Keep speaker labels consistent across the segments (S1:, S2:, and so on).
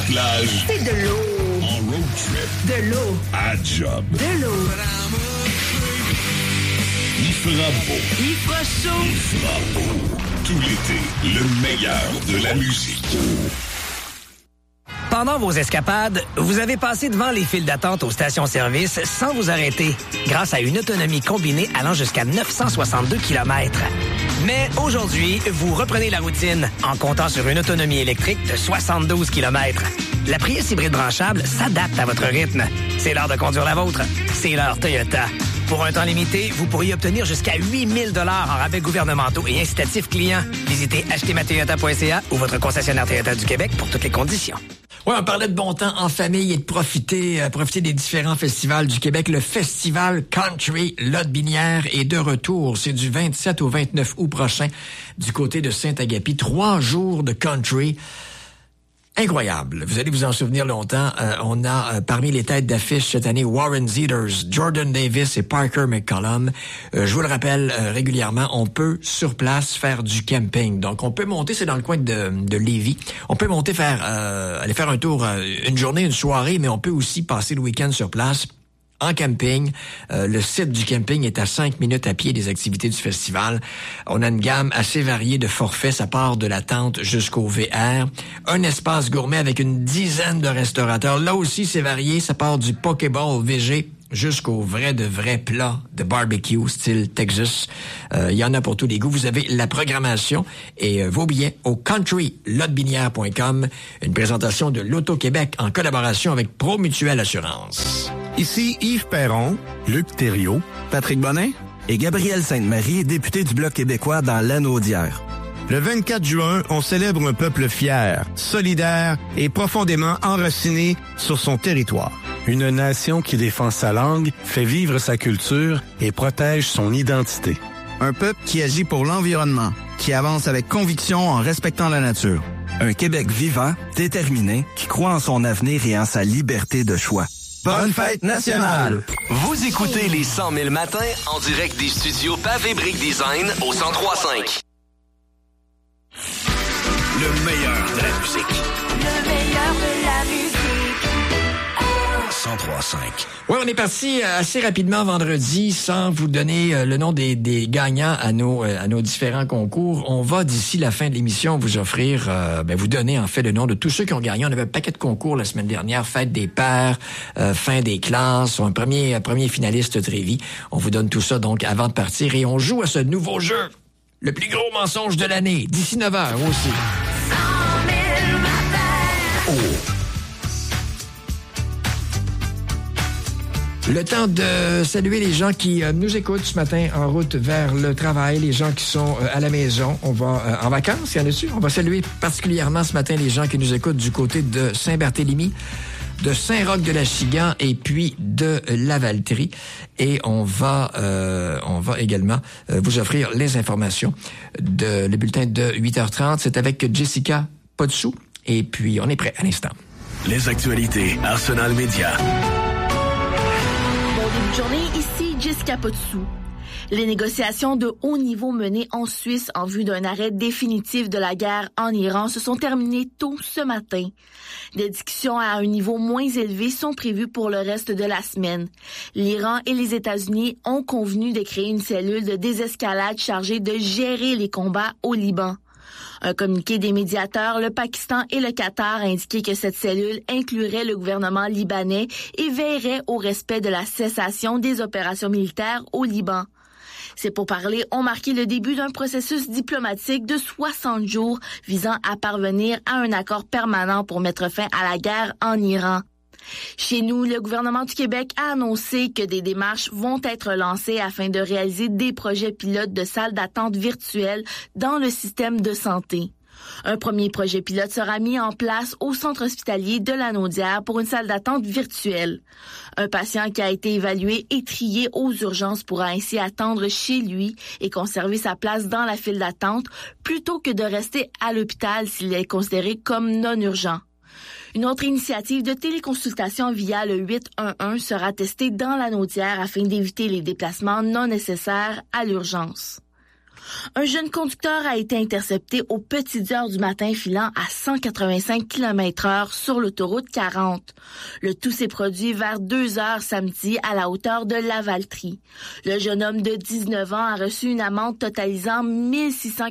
S1: plage.
S2: C'est de l'eau.
S1: En road trip.
S2: De l'eau.
S1: À job.
S2: De l'eau.
S1: Il fera beau.
S2: Il fera chaud.
S1: Il fera beau. Tout l'été, le meilleur de la musique.
S3: Pendant vos escapades, vous avez passé devant les files d'attente aux stations-service sans vous arrêter, grâce à une autonomie combinée allant jusqu'à 962 km. Mais aujourd'hui, vous reprenez la routine en comptant sur une autonomie électrique de 72 km. La Prius hybride branchable s'adapte à votre rythme. C'est l'heure de conduire la vôtre. C'est l'heure Toyota. Pour un temps limité, vous pourriez obtenir jusqu'à 8 000 $ en rabais gouvernementaux et incitatifs clients. Visitez achetezmatoyota.ca ou votre concessionnaire Toyota du Québec pour toutes les conditions.
S4: Ouais, on parlait de bon temps en famille et de profiter des différents festivals du Québec. Le festival Country Lotbinière est de retour. C'est du 27 au 29 août prochain du côté de Saint-Agapi. 3 jours de country. Incroyable. Vous allez vous en souvenir longtemps. On a parmi les têtes d'affiche cette année Warren Zeders, Jordan Davis et Parker McCollum. Je vous le rappelle régulièrement, on peut sur place faire du camping. Donc on peut monter, c'est dans le coin de Lévis. On peut monter aller faire un tour une journée, une soirée, mais on peut aussi passer le week-end sur place. En camping. Le site du camping est à 5 minutes à pied des activités du festival. On a une gamme assez variée de forfaits. Ça part de la tente jusqu'au VR. Un espace gourmet avec une dizaine de restaurateurs. Là aussi, c'est varié. Ça part du Pokéball VG jusqu'au vrai plat de barbecue style Texas. Il y en a pour tous les goûts. Vous avez la programmation et vos billets au countrylotbinière.com. Une présentation de l'Auto-Québec en collaboration avec Promutuelle Assurance.
S5: Ici Yves Perron, Luc Thériault, Patrick Bonin et Gabriel Sainte-Marie, député du Bloc québécois dans l'Anaudière. Le 24 juin, on célèbre un peuple fier, solidaire et profondément enraciné sur son territoire. Une nation qui défend sa langue, fait vivre sa culture et protège son identité.
S6: Un peuple qui agit pour l'environnement, qui avance avec conviction en respectant la nature.
S7: Un Québec vivant, déterminé, qui croit en son avenir et en sa liberté de choix.
S6: Bonne fête nationale!
S8: Vous écoutez les 100 000 matins en direct des studios Pavé Brick Design au 103.5.
S1: Le meilleur de la musique.
S2: Le meilleur de la musique.
S1: 103.5.
S4: Ouais, on est parti assez rapidement vendredi sans vous donner le nom des gagnants à nos différents concours. On va d'ici la fin de l'émission vous offrir, vous donner en fait le nom de tous ceux qui ont gagné. On avait un paquet de concours la semaine dernière, fête des pères, fin des classes, un premier finaliste Trévis. On vous donne tout ça donc avant de partir et on joue à ce nouveau jeu. Le plus gros mensonge de l'année, d'ici 9h aussi.
S2: 100 000 matins.
S4: Oh. Le temps de saluer les gens qui nous écoutent ce matin en route vers le travail, les gens qui sont à la maison. On va en vacances, y en a-tu? On va saluer particulièrement ce matin les gens qui nous écoutent du côté de Saint-Barthélemy, de Saint-Roch-de-la-Chigan et puis de Lavaltrie. Et on va également vous offrir les informations de le bulletin de 8h30. C'est avec Jessica Potsou. Et puis, on est prêt à l'instant.
S1: Les actualités Arsenal Média.
S9: Bonne journée, ici Jessica Potsou. Les négociations de haut niveau menées en Suisse en vue d'un arrêt définitif de la guerre en Iran se sont terminées tôt ce matin. Des discussions à un niveau moins élevé sont prévues pour le reste de la semaine. L'Iran et les États-Unis ont convenu de créer une cellule de désescalade chargée de gérer les combats au Liban. Un communiqué des médiateurs, le Pakistan et le Qatar a indiqué que cette cellule inclurait le gouvernement libanais et veillerait au respect de la cessation des opérations militaires au Liban. Ces pourparlers ont marqué le début d'un processus diplomatique de 60 jours visant à parvenir à un accord permanent pour mettre fin à la guerre en Iran. Chez nous, le gouvernement du Québec a annoncé que des démarches vont être lancées afin de réaliser des projets pilotes de salles d'attente virtuelles dans le système de santé. Un premier projet pilote sera mis en place au centre hospitalier de la Naudière pour une salle d'attente virtuelle. Un patient qui a été évalué et trié aux urgences pourra ainsi attendre chez lui et conserver sa place dans la file d'attente plutôt que de rester à l'hôpital s'il est considéré comme non urgent. Une autre initiative de téléconsultation via le 811 sera testée dans la Naudière afin d'éviter les déplacements non nécessaires à l'urgence. Un jeune conducteur a été intercepté aux petites heures du matin filant à 185 km/h sur l'autoroute 40. Le tout s'est produit vers 2 heures samedi à la hauteur de Lavaltrie. Le jeune homme de 19 ans a reçu une amende totalisant 1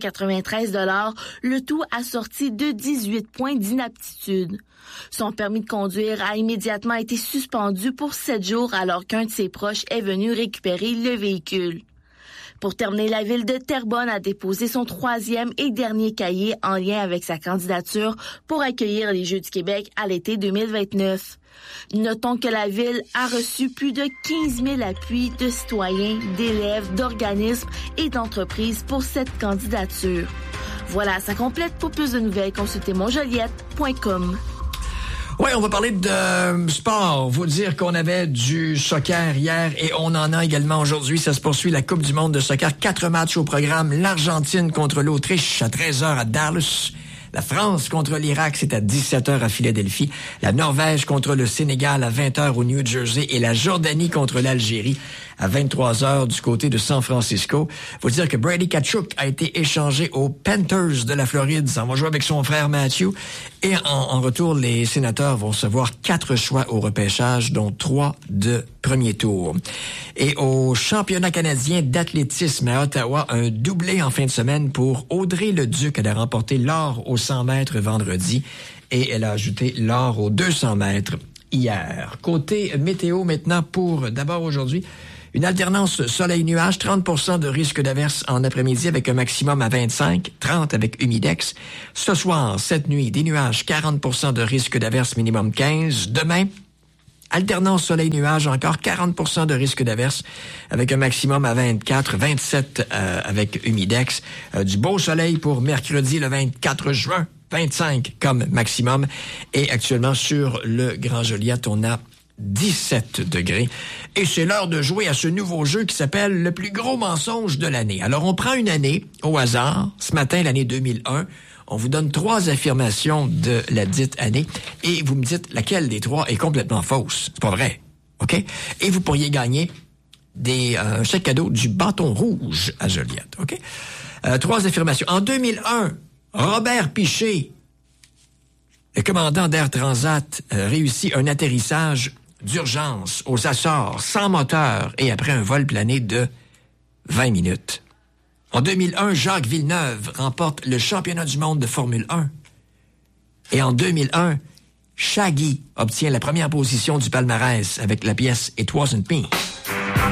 S9: 693 $, le tout assorti de 18 points d'inaptitude. Son permis de conduire a immédiatement été suspendu pour 7 jours alors qu'un de ses proches est venu récupérer le véhicule. Pour terminer, la ville de Terrebonne a déposé son 3e et dernier cahier en lien avec sa candidature pour accueillir les Jeux du Québec à l'été 2029. Notons que la ville a reçu plus de 15 000 appuis de citoyens, d'élèves, d'organismes et d'entreprises pour cette candidature. Voilà, ça complète. Pour plus de nouvelles, consultez monjoliette.com.
S4: Oui, on va parler de sport. Vous dire qu'on avait du soccer hier et on en a également aujourd'hui. Ça se poursuit, la Coupe du monde de soccer. 4 matchs au programme. L'Argentine contre l'Autriche à 13h à Dallas. La France contre l'Irak, c'est à 17h à Philadelphie. La Norvège contre le Sénégal à 20h au New Jersey. Et la Jordanie contre l'Algérie à 23h du côté de San Francisco. Faut dire que Brady Tkachuk a été échangé aux Panthers de la Floride. Ça va jouer avec son frère Matthew. Et en retour, les sénateurs vont recevoir 4 choix au repêchage, dont 3 de premier tour. Et au championnat canadien d'athlétisme à Ottawa, un doublé en fin de semaine pour Audrey Leduc. Elle a remporté l'or aux 100 mètres vendredi et elle a ajouté l'or aux 200 mètres hier. Côté météo maintenant pour d'abord aujourd'hui. Une alternance soleil-nuage, 30% de risque d'averse en après-midi avec un maximum à 25, 30 avec humidex. Ce soir, cette nuit, des nuages, 40% de risque d'averse, minimum 15. Demain, alternance soleil-nuage, encore 40% de risque d'averse avec un maximum à 24, 27 avec humidex. Du beau soleil pour mercredi le 24 juin, 25 comme maximum. Et actuellement, sur le Grand Joliette, on a 17 degrés. Et c'est l'heure de jouer à ce nouveau jeu qui s'appelle le plus gros mensonge de l'année. Alors, on prend une année au hasard. Ce matin, l'année 2001. On vous donne 3 affirmations de la dite année et vous me dites laquelle des 3 est complètement fausse. C'est pas vrai. OK? Et vous pourriez gagner un chèque cadeau du Bâton Rouge à Joliette. OK? 3 affirmations. En 2001, Robert Piché, le commandant d'Air Transat, réussit un atterrissage d'urgence aux Açores, sans moteur et après un vol plané de 20 minutes. En 2001, Jacques Villeneuve remporte le championnat du monde de Formule 1. Et en 2001, Shaggy obtient la première position du palmarès avec la pièce It Wasn't Me.